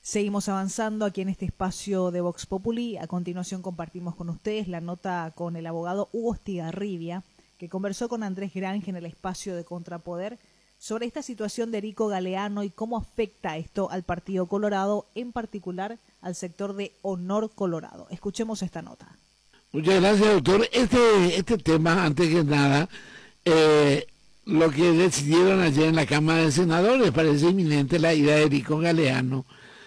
Seguimos avanzando aquí en este espacio de Vox Populi. A continuación compartimos con ustedes la nota con el abogado Hugo Estigarribia, que conversó con Andrés Grange en el espacio de Contrapoder sobre esta situación de Erico Galeano y cómo afecta esto al Partido Colorado, en particular al sector de Honor Colorado. Escuchemos esta nota. Muchas gracias, doctor. Este tema, antes que nada, lo que decidieron ayer en la Cámara de Senadores, parece inminente la ida de Erico Galeano.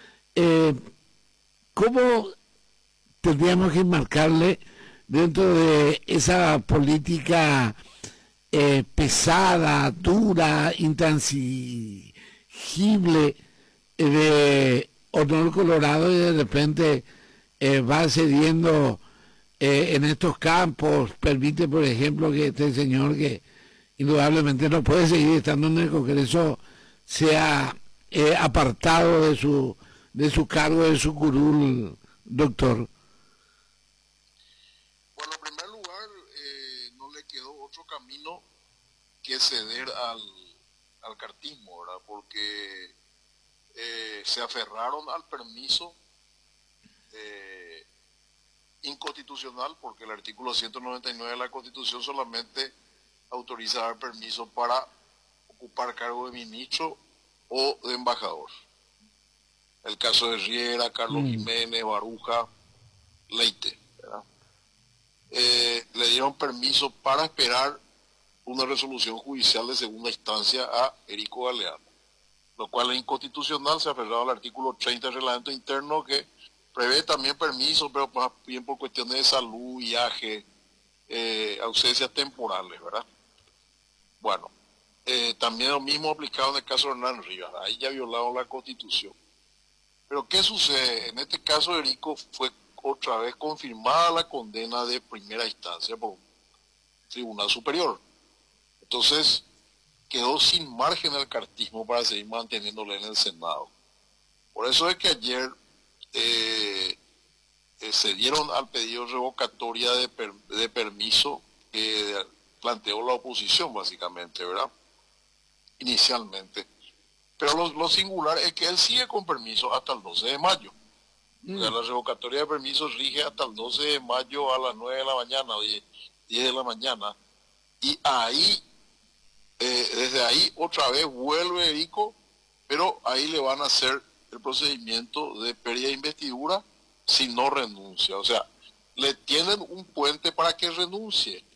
¿Cómo tendríamos que marcarle dentro de esa política pesada, dura, intransigible de Honor Colorado, y de repente va cediendo en estos campos, permite, por ejemplo, que este señor, que indudablemente no puede seguir estando en el Congreso, sea apartado de su cargo, de su curul, doctor? Bueno, en primer lugar, no le quedó otro camino que ceder al cartismo, ¿verdad? Porque se aferraron al permiso inconstitucional, porque el artículo 199 de la Constitución solamente autoriza dar permiso para ocupar cargo de ministro o de embajador. El caso de Riera, Carlos Jiménez, Baruja, Leite, ¿verdad? Le dieron permiso para esperar una resolución judicial de segunda instancia a Erico Galeano, lo cual es inconstitucional. Se aferrado al artículo 30 del reglamento interno, que prevé también permiso, pero más bien por cuestiones de salud, viaje, ausencias temporales, ¿verdad? Bueno, también lo mismo aplicado en el caso de Hernán Rivas, ahí ya violaron la Constitución. Pero ¿qué sucede? En este caso, Erico fue otra vez confirmada la condena de primera instancia por un tribunal superior. Entonces, quedó sin margen el cartismo para seguir manteniéndole en el Senado. Por eso es que ayer se dieron al pedido de revocatoria de permiso que planteó la oposición, básicamente, ¿verdad? Inicialmente. Pero lo singular es que él sigue con permiso hasta el 12 de mayo. O sea, la revocatoria de permiso rige hasta el 12 de mayo a las 9 de la mañana, o 10 de la mañana. Y ahí, desde ahí, otra vez vuelve Erico, pero ahí le van a hacer el procedimiento de pérdida de investidura si no renuncia. O sea, le tienen un puente para que renuncie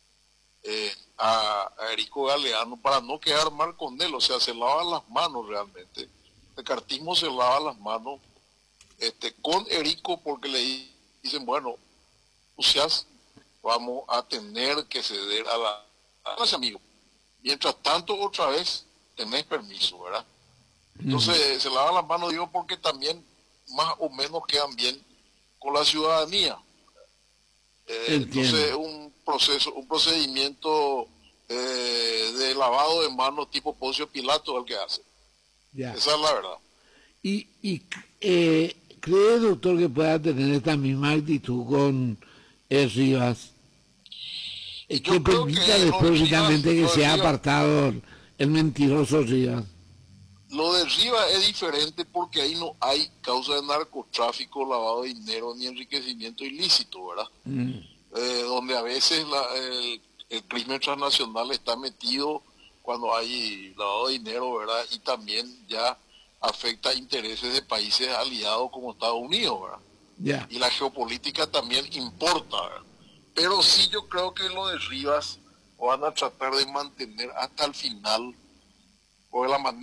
a Erico Galeano, para no quedar mal con él. O sea, se lavan las manos realmente. El cartismo se lava las manos con Erico, porque le dicen, bueno, vamos a tener que ceder a los amigos. Mientras tanto, otra vez, tenés permiso, ¿verdad? Entonces, se lavan las manos, digo, porque también más o menos quedan bien con la ciudadanía. Entonces, un procedimiento de lavado de manos tipo Poncio Pilato el que hace. Ya. Esa es la verdad. ¿Y cree, doctor, que pueda tener esta misma actitud con Rivas? Que permita después finalmente que sea apartado el mentiroso Rivas. Lo de Rivas es diferente, porque ahí no hay causa de narcotráfico, lavado de dinero ni enriquecimiento ilícito, ¿verdad? Donde a veces el crimen transnacional está metido cuando hay lavado de dinero, ¿verdad? Y también ya afecta intereses de países aliados como Estados Unidos, ¿verdad? Yeah. Y la geopolítica también importa, ¿verdad? Pero sí, yo creo que lo de Rivas van a tratar de mantener hasta el final, porque la manera